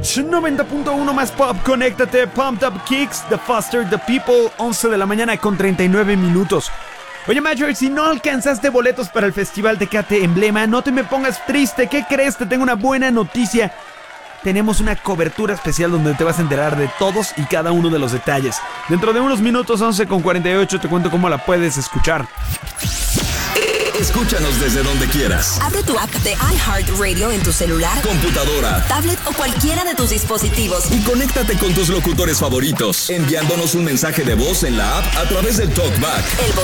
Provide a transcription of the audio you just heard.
90.1 más pop, conéctate, Pumped Up Kicks, The Faster The People, 11 de la mañana con 39 minutos. Oye, Major, si no alcanzaste boletos para el Festival Tecate Emblema, no te me pongas triste. ¿Qué crees? Te tengo una buena noticia. Tenemos una cobertura especial donde te vas a enterar de todos y cada uno de los detalles. Dentro de unos minutos, 11:48, te cuento cómo la puedes escuchar. Escúchanos desde donde quieras. Abre tu app de iHeartRadio en tu celular, computadora, tablet o cualquiera de tus dispositivos. Y conéctate con tus locutores favoritos, enviándonos un mensaje de voz en la app a través del TalkBack.